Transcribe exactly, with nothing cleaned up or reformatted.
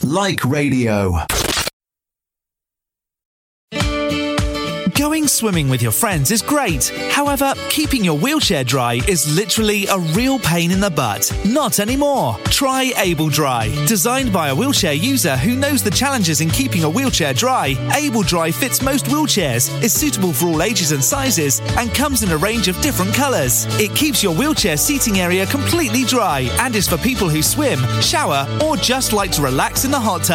Like Radio. Going swimming with your friends is great. However, keeping your wheelchair dry is literally a real pain in the butt. Not anymore. Try Able Dry. Designed by a wheelchair user who knows the challenges in keeping a wheelchair dry, Able Dry fits most wheelchairs, is suitable for all ages and sizes, and comes in a range of different colours. It keeps your wheelchair seating area completely dry and is for people who swim, shower, or just like to relax in the hot tub.